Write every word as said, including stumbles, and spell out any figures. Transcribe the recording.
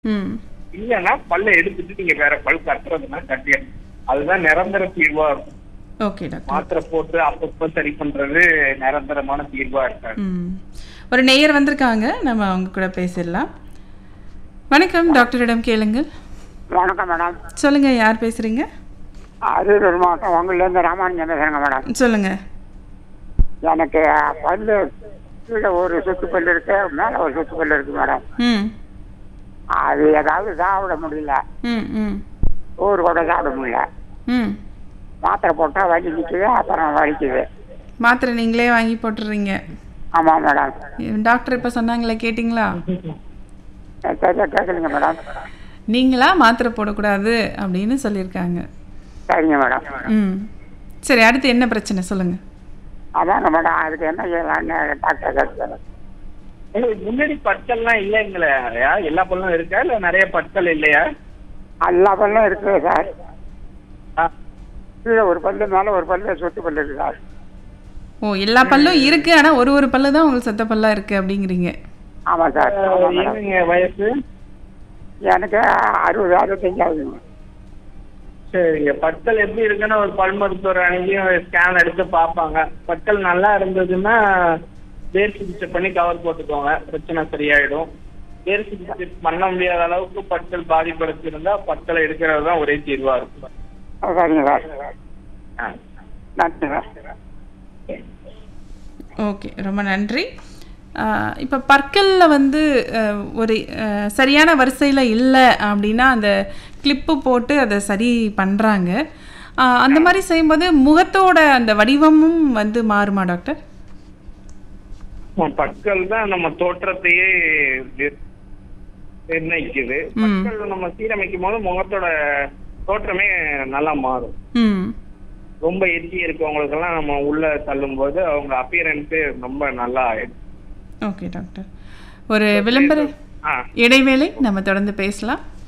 ம். இல்லன்னா பல்ல எடுத்துட்டு நீங்க வேற பல் கட்டுறதுன்னா கட்டி அதுதான் நிரந்தர தீர்வா இருக்கும். Okay doctor. மாத்திரை போட்டு அப்பப்போ சரி பண்றது நிரந்தரமான தீர்வா இருக்காது. ம். ஒரு நேயர் வந்திருக்காங்க. நம்ம அவங்க கூட பேசிடலாம். வணக்கம், டாக்டரிடம் கேளுங்கள். வணக்கம் மேடம். சொல்லுங்க, யார் பேசுறீங்க? அரியலூர் மாவட்டம் உங்கள்லேருந்து ராமானுஜன் பேசுகிறேங்க மேடம். சொல்லுங்க. எனக்கு பல்லு கீழே ஒரு சுத்து பல்லு இருக்கு, மேலே ஒரு சுத்து பல்லு இருக்கு மேடம். ம். அது ஏதாவது சாப்பிட முடியல, ம். ம். ஊர் கூட சாப்பிட முடியல. ம். மாத்திரை போட்டால் வலி நிற்குது, அப்புறம் வலிக்குது. மாத்திரை நீங்களே வாங்கி போட்டுடுறீங்க. ஆமாம் மேடம். டாக்டர் இப்போ சொன்னாங்களே, கேட்டிங்களா? சரியா கேட்கலைங்க மேடம். நீங்களா மாத்திரை போடக்கூடாது அப்படின்னு சொல்லியிருக்காங்க. சரிங்க மேடம். ம். சரி, அடுத்து என்ன பிரச்சனை சொல்லுங்க. அதாங்க மேடம், அதுக்கு என்ன செய்யலான்னு டாக்டர் கேட்குறேன். உங்களுக்கு முன்னாடி பற்கள்லாம் இல்லைங்களா? எல்லா பல்லும் இருக்கா இல்ல நிறைய பற்கள் இல்லையா? எல்லா பல்லும் இருக்குது சார். ஆ. கீழே ஒரு பல்லு, மேலே ஒரு பல்லு, சொத்து பல்லு இருக்கு சார். ஓ, எல்லா பல்லும் இருக்கு, ஆனா ஒரு ஒரு பல்லு தான் உங்களுக்கு சொத்த பல்லா இருக்கு அப்படிங்கிறீங்க. ஆமாம் சார். ஆமாம் மேடம். என்னங்க வயசு? எனக்கு அறுபது அறுபத்தஞ்சு ஆகுதுங்க. சரிங்க. பற்கள் எப்படி இருக்குன்னா ஒரு பல் மருத்துவர் அணுகியும் ஸ்கேன் எடுத்து பார்ப்பாங்க. பற்கள் நல்லா இருந்ததுன்னா வேர் சிகிச்சை பண்ணி கவர் போட்டுக்கோங்க, பிரச்சனை சரியாயிடும். வேர் சிகிச்சை பண்ண முடியாத அளவுக்கு பற்கள் பாதிப்படுத்திருந்தா பற்களை எடுக்கிறது தான் ஒரே தீர்வா இருக்கும். சரிங்க சார். ஆ. நன்றி சார். ஓகே, ரொம்ப நன்றி. இப்போ பற்களில் வந்து அஹ், ஒரு அஹ், சரியான வரிசையில் இல்லை அப்படின்னா அந்த கிளிப்பு போட்டு அதை சரி பண்ணுறாங்க. அந்த மாதிரி செய்யும்போது முகத்தோட அந்த வடிவமும் வந்து மாறுமா டாக்டர்? பற்கள் தான் நம்ம தோற்றத்தையே நிர்- நிர்ணயிக்குது. பற்கள் நம்ம சீரமைக்கும் போது முகத்தோட தோற்றமே நல்லா மாறும். ம். ரொம்ப எச்சி இருக்கவங்களுக்கெல்லாம் நம்ம உள்ள தள்ளும் போது அவங்க அப்பியரன்ஸே ரொம்ப நல்லா ஆயிடும். Okay doctor. ஒரு விளம்பர ஆ இடைவேளை, நம்ம தொடர்ந்து பேசலாம்.